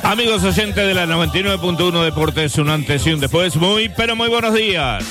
Amigos oyentes de la 99.1 Deportes, un antes y un después. Muy, pero muy buenos días.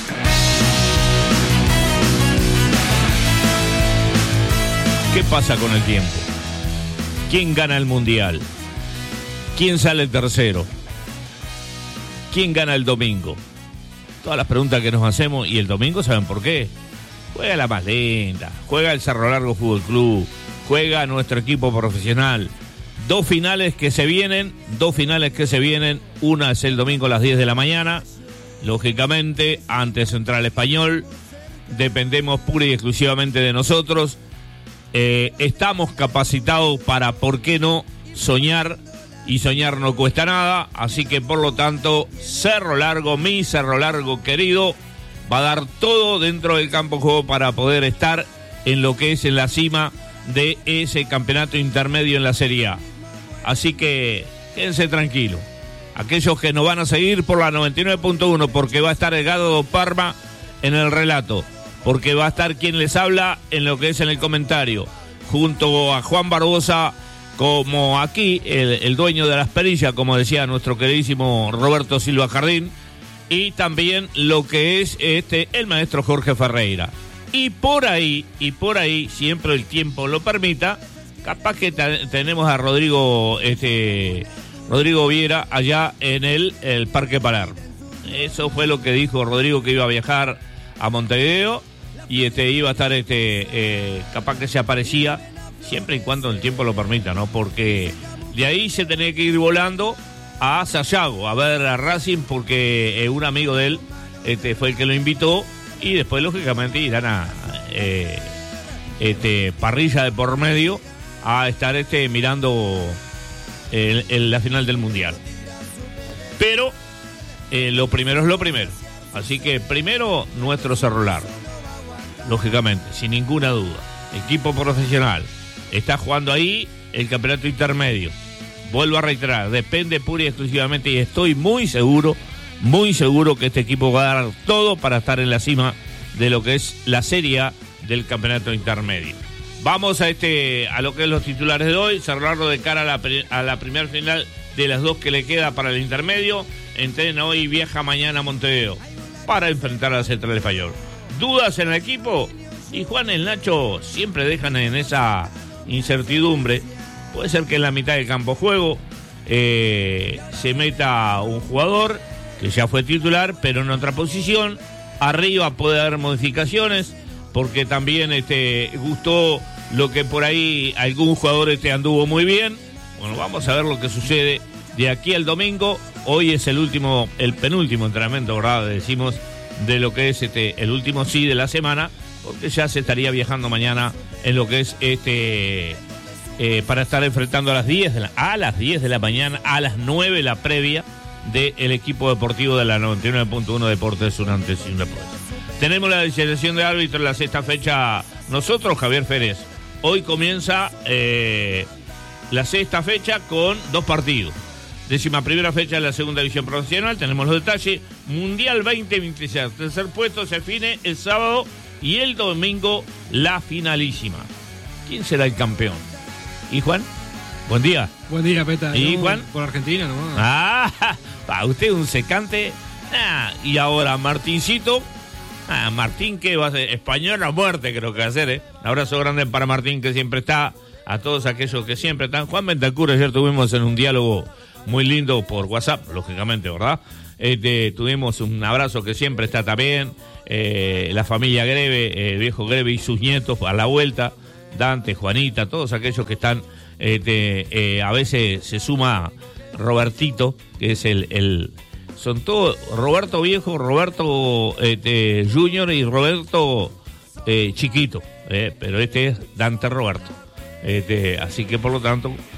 ¿Qué pasa con el tiempo? ¿Quién gana el Mundial? ¿Quién sale tercero? ¿Quién gana el domingo? Todas las preguntas que nos hacemos. Y el domingo, ¿saben por qué? Juega la más lenta, juega el Cerro Largo Fútbol Club, juega nuestro equipo profesional. Dos finales que se vienen. Una es el domingo a las 10 de la mañana. Lógicamente, ante Central Español. Dependemos pura y exclusivamente de nosotros. Estamos capacitados para, ¿por qué no?, soñar. Y soñar no cuesta nada. Así que, por lo tanto, Cerro Largo, mi Cerro Largo querido, va a dar todo dentro del campo de juego para poder estar en lo que es en la cima de ese campeonato intermedio en la Serie A. Así que quédense tranquilos. Aquellos que nos van a seguir por la 99.1, porque va a estar Edgardo Parma en el relato, porque va a estar quien les habla en lo que es en el comentario, junto a Juan Barbosa, como aquí el dueño de las perillas, como decía nuestro queridísimo Roberto Silva Jardín, y también lo que es el maestro Jorge Ferreira. Y por ahí, siempre el tiempo lo permita, capaz que tenemos a Rodrigo Viera allá en el Parque Palermo. Eso fue lo que dijo Rodrigo, que iba a viajar a Montevideo y iba a estar capaz que se aparecía, siempre y cuando el tiempo lo permita, ¿no? Porque de ahí se tenía que ir volando a Sayago a ver a Racing, porque un amigo de él fue el que lo invitó, y después lógicamente irán a parrilla de por medio a estar mirando la final del Mundial. Pero lo primero es lo primero. Así que primero nuestro Cerro Largo, lógicamente, sin ninguna duda. Equipo profesional, está jugando ahí el campeonato intermedio. Vuelvo a reiterar, depende pura y exclusivamente, y estoy muy seguro que este equipo va a dar todo para estar en la cima de lo que es la Serie A del campeonato intermedio. Vamos a lo que es los titulares de hoy. Cerro Largo de cara a la primera final de las dos que le queda para el intermedio. Entrena hoy y viaja mañana a Montevideo para enfrentar a la Central Español. ¿Dudas en el equipo? Y Juan, el Nacho siempre dejan en esa incertidumbre. Puede ser que en la mitad del campo de juego se meta un jugador que ya fue titular, pero en otra posición. Arriba puede haber modificaciones, porque también gustó lo que por ahí algún jugador anduvo muy bien. Bueno, vamos a ver lo que sucede de aquí al domingo. Hoy es el penúltimo entrenamiento, ¿verdad? Decimos, de lo que es el último sí de la semana, porque ya se estaría viajando mañana en lo que es para estar enfrentando a las 10 de la mañana, a las 9 la previa del equipo deportivo de la 99.1 Deportes, un antes y un después. Tenemos la designación de árbitro en la sexta fecha. Nosotros, Javier Férez, hoy comienza la sexta fecha con dos partidos. 11ª fecha de la segunda división profesional. Tenemos los detalles. Mundial 2026. Tercer puesto se define el sábado, y el domingo la finalísima. ¿Quién será el campeón? ¿Y Juan? Buen día. Buen día, Peta. ¿Y Juan? Por Argentina nomás. Usted es un secante. Y ahora Martincito. Martín, que va a ser español a muerte, creo que va a ser, Un abrazo grande para Martín, que siempre está. A todos aquellos que siempre están. Juan Bentancur, ayer tuvimos en un diálogo muy lindo por WhatsApp, lógicamente, ¿verdad? Tuvimos un abrazo, que siempre está también. La familia Greve, el viejo Greve y sus nietos a la vuelta. Dante, Juanita, todos aquellos que están. A veces se suma Robertito, que es son todos Roberto Viejo, Roberto Junior y Roberto Chiquito, pero es Dante Roberto. Así que por lo tanto